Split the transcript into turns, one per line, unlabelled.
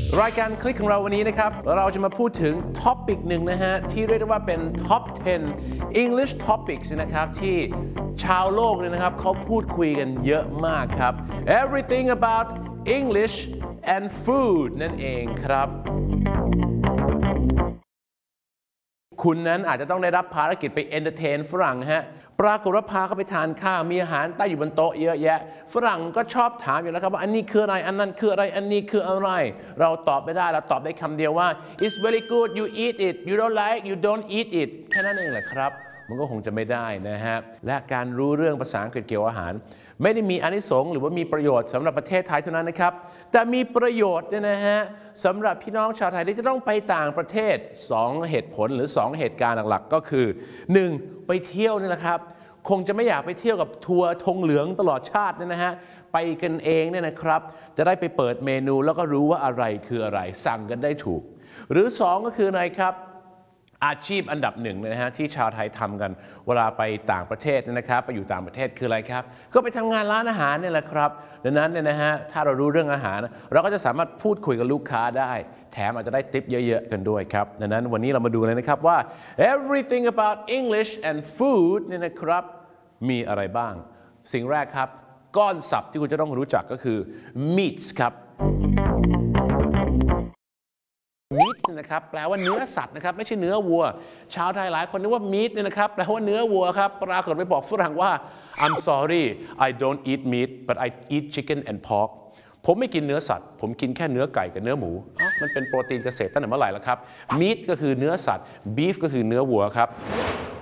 รายการคลิกของเราวันนี้นะครับเราจะมาพูดถึงท็อปิกหนึ่งนะฮะที่เรียกได้ว่าเป็น Top 10 English Topics นะครับที่ชาวโลกเนี่ยนะครับเขาพูดคุยกันเยอะมากครับ Everything about English and food นั่นเองครับคุณนั้นอาจจะต้องได้รับภารกิจไปเอนเตอร์เทนฝรั่งฮะปรากฏว่าพาเขาไปทานข้าวมีอาหารตั้งอยู่บนโต๊ะเยอะแยะฝรั่งก็ชอบถามอยู่แล้วครับว่าอันนี้คืออะไรอันนั้นคืออะไรอันนี้คืออะไรเราตอบไม่ได้เราตอบได้คำเดียวว่า it's very good you eat it you don't like you don't eat it แค่นั้นเองแหละครับมันก็คงจะไม่ได้นะฮะและการรู้เรื่องภาษาอังกฤษเกี่ยวกับอาหารไม่ได้มีอานิสงส์หรือว่ามีประโยชน์สำหรับประเทศไทยเท่านั้นนะครับแต่มีประโยชน์เนี่ยนะฮะสำหรับพี่น้องชาวไทยที่จะต้องไปต่างประเทศ2เหตุผลหรือ2เหตุการณ์หลักๆก็คือ1ไปเที่ยวนี่แหละครับคงจะไม่อยากไปเที่ยวกับทัวร์ธงเหลืองตลอดชาติเนี่ยนะฮะไปกันเองเนี่ยนะครับจะได้ไปเปิดเมนูแล้วก็รู้ว่าอะไรคืออะไรสั่งกันได้ถูกหรือ2ก็คืออะไรครับอาชีพอันดับหนึ่งนะฮะที่ชาวไทยทำกันเวลาไปต่างประเทศนะครับไปอยู่ต่างประเทศคืออะไรครับก็ไปทำงานร้านอาหารเนี่ยแหละครับดังนั้นเนี่ยนะฮะถ้าเรารู้เรื่องอาหารเราก็จะสามารถพูดคุยกับลูกค้าได้แถมอาจจะได้ทิปเยอะๆกันด้วยครับดังนั้นวันนี้เรามาดูเลยนะครับว่า everything about English and food เนี่ยนะครับมีอะไรบ้างสิ่งแรกครับก้อนศัพท์ที่คุณจะต้องรู้จักก็คือ meats ครับmeat นะครับแปลว่าเนื้อสัตว์นะครับไม่ใช่เนื้อวัวชาวไทยหลายคนนึกว่า meat เนี่ยนะครับแปลว่าเนื้อวัวครับปรากฏไปบอกฝรั่งว่า I'm sorry I don't eat meat but I eat chicken and pork ผมไม่กินเนื้อสัตว์ผมกินแค่เนื้อไก่กับเนื้อหมูมันเป็นโปรตีนเกษตรตั้งแต่เมื่อไหร่แล้วครับ meat ก็คือเนื้อสัตว์ beef ก็คือเนื้อวัวครับ